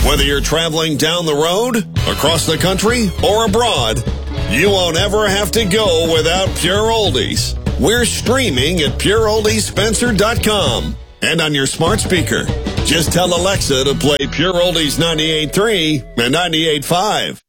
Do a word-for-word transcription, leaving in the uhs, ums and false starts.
Whether you're traveling down the road, across the country, or abroad, you won't ever have to go without Pure Oldies. We're streaming at pure oldies spencer dot com and on your smart speaker. Just tell Alexa to play Pure Oldies ninety-eight point three and ninety-eight point five.